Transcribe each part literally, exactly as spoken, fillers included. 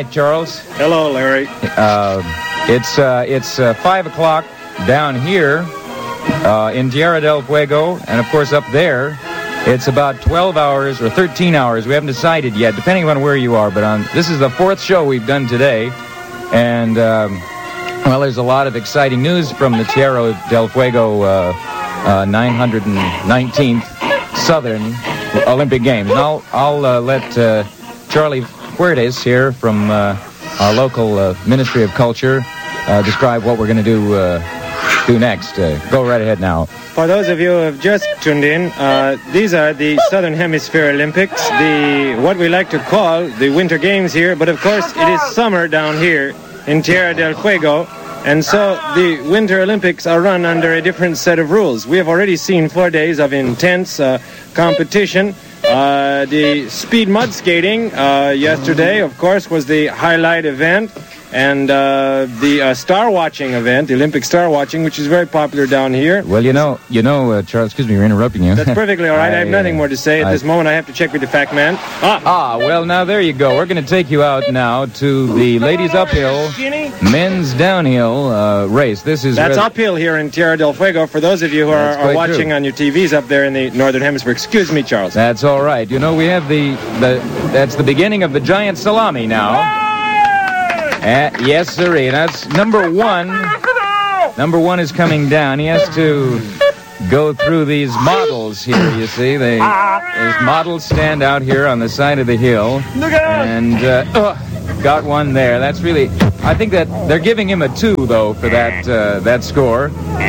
night, Charles. Hello, Larry. Uh, it's uh, it's uh, five o'clock down here uh, in Tierra del Fuego, and of course up there, it's about twelve hours or thirteen hours. We haven't decided yet, depending on where you are. But on this is the fourth show we've done today, and um, well, there's a lot of exciting news from the Tierra del Fuego uh, uh, nine hundred nineteenth Southern Olympic Games. And I'll I'll uh, let uh, Charlie Fuertes here from uh, our local uh, Ministry of Culture uh, describe what we're going to do uh, do next. Uh, go right ahead now. For those of you who have just tuned in, uh, these are the Southern Hemisphere Olympics, the what we like to call the Winter Games here, but of course it is summer down here in Tierra del Fuego, and so the Winter Olympics are run under a different set of rules. We have already seen four days of intense uh, competition. Uh, the speed mud skating uh, yesterday, of course, was the highlight event. And uh, the uh, star watching event, the Olympic star watching, which is very popular down here. Well, you know, you know, uh, Charles, excuse me for interrupting you. That's perfectly all right. I, I have nothing uh, more to say at I, this moment. I have to check with the fact man. Ah, ah well, now there you go. We're going to take you out now to the ladies uphill, men's downhill uh, race. This is That's really... uphill here in Tierra del Fuego. For those of you who are, are watching true. on your T Vs up there in the Northern Hemisphere. Excuse me, Charles. That's all right. You know, we have the, the that's the beginning of the giant salami now. Uh, yes, sirree. That's number one. Number one is coming down. He has to go through these models here, you see. They, there's models stand out here on the side of the hill. And uh, uh, got one there. That's really... I think that they're giving him a two, though, for that, uh, that score.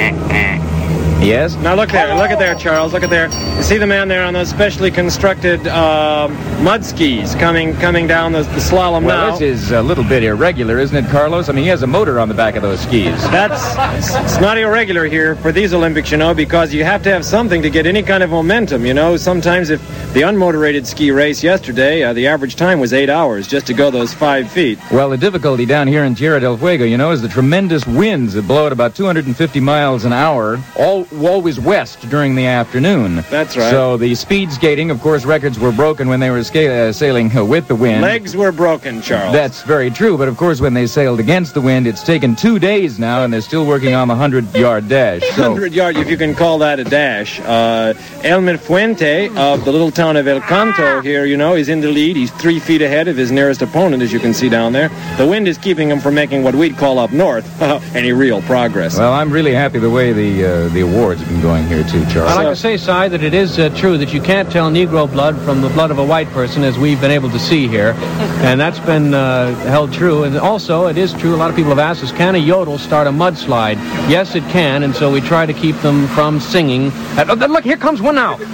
Yes? Now look there. Look at there, Charles. Look at there. You see the man there on those specially constructed uh, mud skis coming coming down the, the slalom well, now. Well, this is a little bit irregular, isn't it, Carlos? I mean, he has a motor on the back of those skis. That's it's, it's not irregular here for these Olympics, you know, because you have to have something to get any kind of momentum, you know. Sometimes if the unmotorated ski race yesterday, uh, the average time was eight hours just to go those five feet. Well, the difficulty down here in Tierra del Fuego, you know, is the tremendous winds that blow at about two hundred fifty miles an hour, all always west during the afternoon. That's right. So the speed skating, of course, records were broken when they were sca- uh, sailing uh, with the wind. Legs were broken, Charles. That's very true, but of course when they sailed against the wind, it's taken two days now, and they're still working on the hundred-yard dash. So. hundred-yard, if you can call that a dash. Uh, Elmer Fuente of the little town of El Canto here, you know, is in the lead. He's three feet ahead of his nearest opponent, as you can see down there. The wind is keeping him from making what we'd call up north any real progress. Well, I'm really happy the way the uh, the awards have been going here, too, Charles. I'd like to say, Si, that it is uh, true that you can't tell Negro blood from the blood of a white person, as we've been able to see here. And that's been uh, held true. And also, it is true, a lot of people have asked us, can a yodel start a mudslide? Yes, it can, and so we try to keep them from singing. At, oh, look, here comes one now.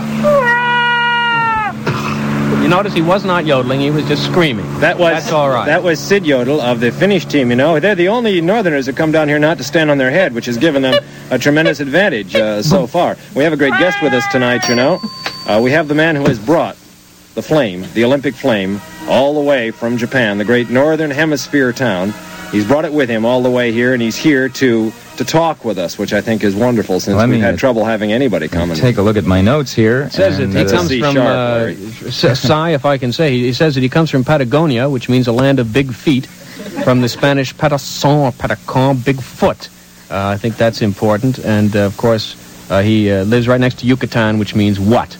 You notice he was not yodeling, he was just screaming. That was, That's all right. That was Sid Yodel of the Finnish team, you know. They're the only Northerners that come down here not to stand on their head, which has given them a tremendous advantage uh, so far. We have a great guest with us tonight, you know. Uh, we have the man who has brought the flame, the Olympic flame, all the way from Japan, the great Northern Hemisphere town. He's brought it with him all the way here, and he's here to to talk with us, which I think is wonderful, since well, we've had uh, trouble having anybody come and take a look at my notes here. It says that he comes from, uh, Si, if I can say, he says that he comes from Patagonia, which means a land of big feet, from the Spanish patason or patacon, big foot. Uh, I think that's important, and uh, of course, uh, he uh, lives right next to Yucatan, which means what?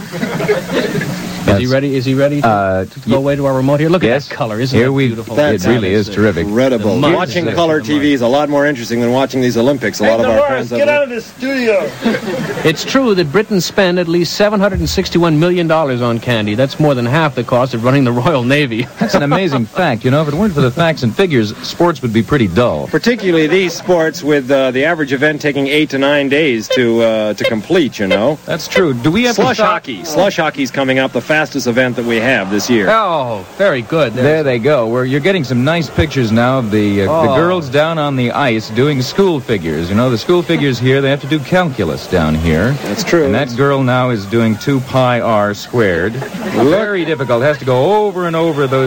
Is he ready? Is he ready to, uh, to go away to our remote here? Look yes. at that color. Isn't here that we, beautiful? It really is terrific. Incredible. Watching color T V is a lot more interesting than watching these Olympics. A lot hey, of our Dolores, friends get out of the studio. It's true that Britain spent at least seven hundred sixty-one million dollars on candy. That's more than half the cost of running the Royal Navy. That's an amazing fact. You know, if it weren't for the facts and figures, sports would be pretty dull. Particularly these sports with uh, the average event taking eight to nine days to uh, to complete, you know. That's true. Do we have Slush to stop? hockey. Slush hockey's coming up, the fastest event that we have this year. Oh, very good. There's there they go. Where you're getting some nice pictures now of the uh, oh. the girls down on the ice doing school figures. You know, the school figures here, they have to do calculus down here. That's true. And that girl now is doing two pi r squared. Very difficult. Has to go over and over those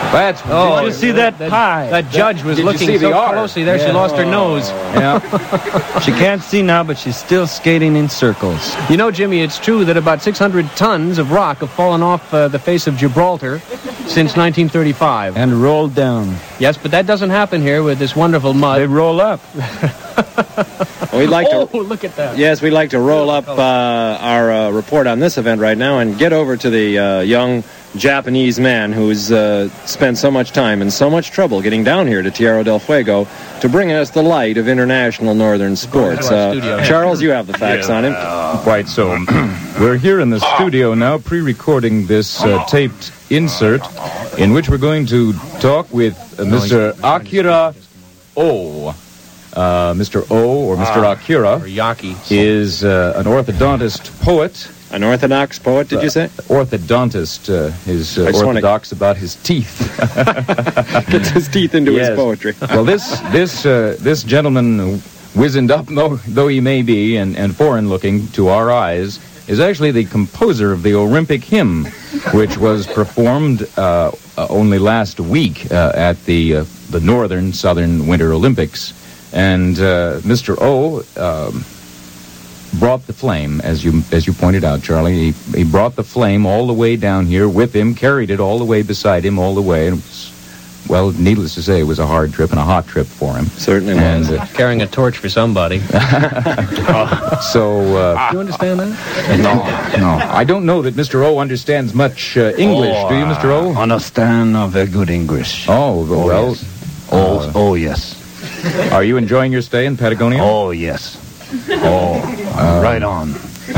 That's Oh, Did you see that pie? That judge was Did you looking see the so R? closely there, she Yeah. lost her nose. yeah. She can't see now, but she's still skating in circles. You know, Jimmy, it's true that about six hundred tons of rock have fallen off uh, the face of Gibraltar since nineteen thirty-five. And rolled down. Yes, but that doesn't happen here with this wonderful mud. They roll up. We'd like oh, to. look at that. Yes, we'd like to roll up uh, our uh, report on this event right now and get over to the uh, young Japanese man who's uh, spent so much time and so much trouble getting down here to Tierra del Fuego to bring us the light of international northern sports. to our Uh, studio. Charles, you have the facts on him. Quite so. We're here in the studio now, pre-recording this uh, taped insert, in which we're going to talk with uh, Mister Akira O. Uh, Mister O, or Mister Akira, Or Yaki. is uh, an orthodontist poet. An Orthodox poet, did you say? Orthodontist uh, is uh, I just wanna- orthodox about his teeth. Gets his teeth into his Yes. poetry. Well, this this uh, this gentleman, wizened up though, though he may be, and, and foreign-looking to our eyes, is actually the composer of the Olympic hymn, which was performed uh, uh, only last week uh, at the uh, the Northern Southern Winter Olympics. And uh, Mister O um, brought the flame, as you as you pointed out, Charlie. He, he brought the flame all the way down here with him, carried it all the way beside him, all the way. And it was, well, needless to say, it was a hard trip and a hot trip for him. Certainly And was. uh, Carrying a torch for somebody. so, uh, Do you understand that? no, no, I don't know that Mister O understands much uh, English. Do you, Mister O? Understand uh, very good English. Oh, well, yes. Oh, uh, oh yes. are you enjoying your stay in Patagonia? Oh yes. Oh, right on.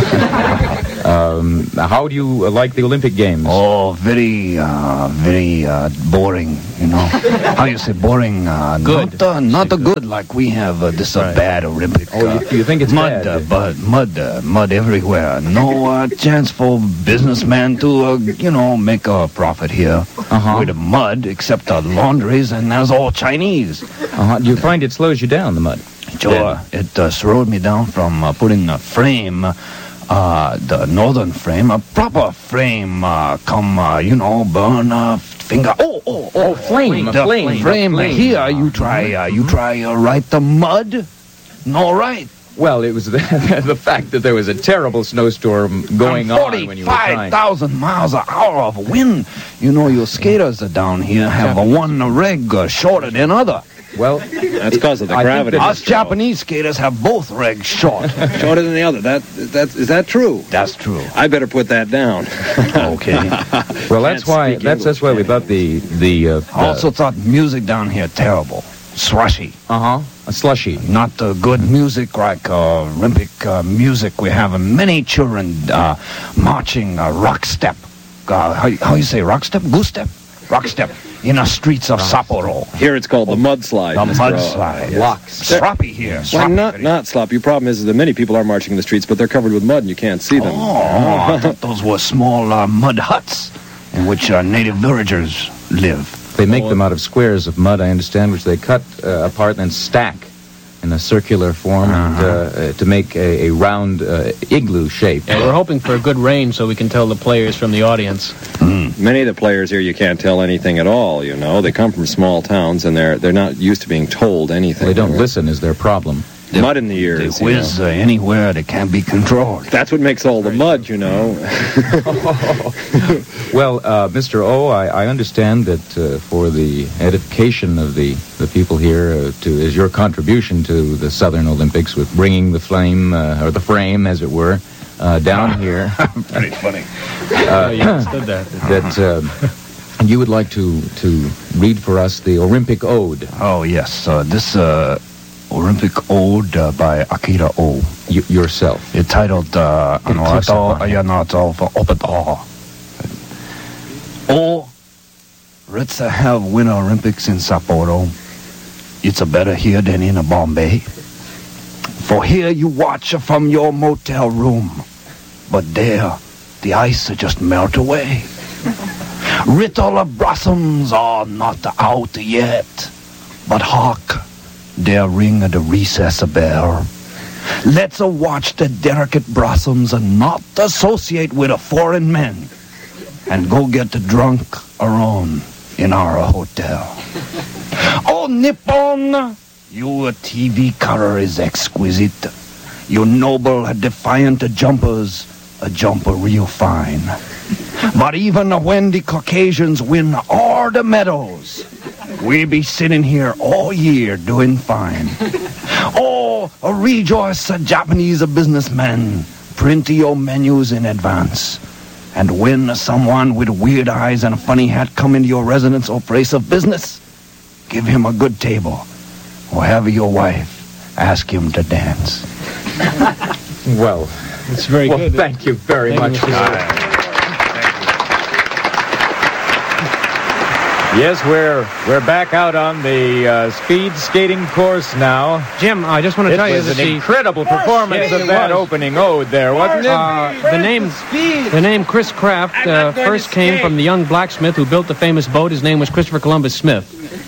Um, how do you uh, like the Olympic Games? Oh, very, uh, very uh, boring. You know, how you say boring? Uh, Good. Not, uh, not a good like we have uh, this uh, bad Olympic. Oh, uh, you, you think it's mud, bad? uh, but mud, uh, mud everywhere. No uh, chance for businessmen to, uh, you know, make a profit here Uh-huh. with the mud, except the laundries, and that's all Chinese. Uh-huh. Do you find it slows you down, the mud? Sure, it uh, slowed me down from uh, putting a frame, uh, the northern frame, a proper frame, uh, come, uh, you know, burn a finger. Oh, oh, oh, flame, a the flame, frame a flame. here. You try, uh, you try, uh, right the mud. No, right. Well, it was the, the fact that there was a terrible snowstorm going on when you were forty-five trying. thousand miles an hour of wind. You know, your skaters are down here have a one rig uh, shorter than other. Well, That's because of the I think gravity. that- Us Japanese skaters have both regs short. Shorter than the other. That, that, is that true? That's true. I better put that down. Okay. well, that's Can't why speak that's that's why we English, thought the the uh, Also thought music down here terrible. Slushy. uh huh a slushy. Not uh, good music like uh, Olympic uh, music. We have uh, many children uh, marching uh, rock step. Uh, how, how you say rock step? Goose step? Rock step. In the streets of Sapporo. Here it's called the mudslide. The Mister O. mudslide. Yes. Sloppy here. Well, Sloppy. not, not sloppy. The problem is that many people are marching in the streets, but they're covered with mud and you can't see them. Oh, I thought those were small uh, mud huts in which uh, native villagers live. They make them out of squares of mud, I understand, which they cut uh, apart and then stack in a circular form and, uh, uh, to make a, a round uh, igloo shape. Yeah, we're hoping for a good rain so we can tell the players from the audience. Many of the players here, you can't tell anything at all, you know. They come from small towns and they're they're not used to being told anything. They don't listen is their problem. Mud in the They ears. you know. whiz uh, anywhere they can't be controlled. That's what makes all the mud, you know. Well, uh, Mister O, I, I understand that uh, for the edification of the, the people here, uh, to is your contribution to the Southern Olympics with bringing the flame, uh, or the frame, as it were, uh, down here. Pretty funny. Uh, you understood that. that uh, you would like to, to read for us the Olympic Ode. Oh, yes. Uh, this uh, Olympic Ode uh, by Akira O. Y- yourself. It's titled uh, Get ano, close ito, up on ayan na ito, for Opetaw. Oh, let's uh, have Winter Olympics in Sapporo. It's a better here than in a Bombay. For here you watch from your motel room. But there, the ice just melt away. Little blossoms are not out yet. But hark, there ring the recess bell. Let's uh, watch the delicate blossoms and not associate with a foreign men. And go get drunk around. in our hotel. Oh, Nippon, your T V color is exquisite. Your noble, defiant jumpers, a jumper real fine. But even when the Caucasians win all the medals, we be sitting here all year doing fine. Oh, rejoice, Japanese businessmen. Print your menus in advance. And when someone with weird eyes and a funny hat come into your residence or place of business, give him a good table. Or have your wife ask him to dance. Well, It's very well, good. thank you very Thank much. you, Mister Guy. Yes, we're we're back out on the uh, speed skating course now. Jim, I just want to It tell you was that an the, incredible performance Yes, of it that was. opening ode there, wasn't it? uh, the name the name Chris Kraft uh, first came from the young blacksmith who built the famous boat. His name was Christopher Columbus Smith.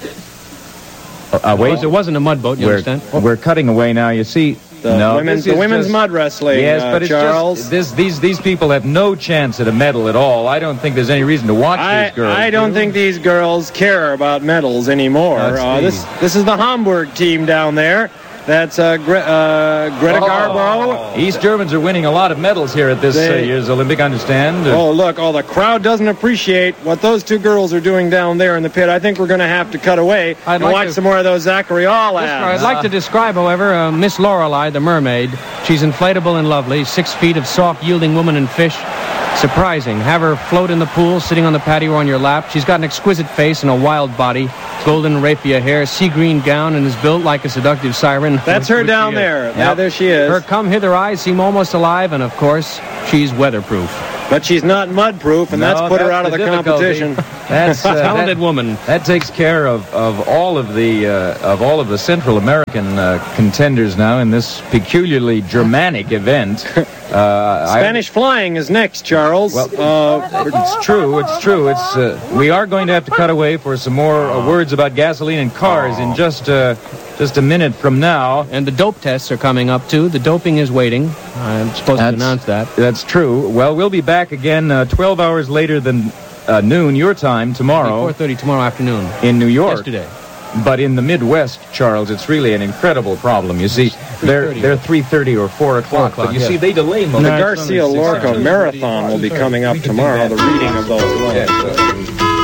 Uh, It, wait, was, it wasn't a mud boat, you we're, understand? we're cutting away now. You see, The no, women's, this the is women's just- mud wrestling, Yes, uh, but it's Charles. just this, these these people have no chance at a medal at all. I don't think there's any reason to watch I, these girls. I don't do? think these girls care about medals anymore. That's Uh, the- this this is the Hamburg team down there. That's uh, Gre- uh, Greta Oh. Garbo. East Germans are winning a lot of medals here at this uh, They- year's Olympic. Understand? Oh, look, oh, the crowd doesn't appreciate what those two girls are doing down there in the pit. I think we're going to have to cut away I'd and like watch to- some more of those Zachary All I'd ads. like to describe, however, uh, Miss Lorelei, the mermaid. She's inflatable and lovely, six feet of soft, yielding woman and fish. Surprising. Have her float in the pool, sitting on the patio on your lap. She's got an exquisite face and a wild body, golden raffia hair, sea green gown, and is built like a seductive siren. That's her Which down she is. there. Yeah, there she is. Her come-hither eyes seem almost alive, and of course, she's weatherproof. But she's not mud-proof, and No, that's put her that's out of the difficulty. competition. That's uh, Talented that, woman. that takes care of, of all of the uh, of all of the Central American uh, contenders now in this peculiarly Germanic event. Uh, I- Spanish flying is next, Charles. Well, uh, It's true. It's true. It's uh, we are going to have to cut away for some more uh, words about gasoline and cars in just uh, just a minute from now. And the dope tests are coming up, too. The doping is waiting. I'm supposed That's- to announce that. That's true. Well, we'll be back again uh, twelve hours later than uh, noon your time four tomorrow thirty tomorrow afternoon. in New York. Yesterday. But in the Midwest, Charles, it's really an incredible problem. You see, they're they're three thirty or four o'clock. o'clock, But you yes. see, they delay most. the Garcia Lorca Marathon will be coming up tomorrow, the reading of those. Yes, uh,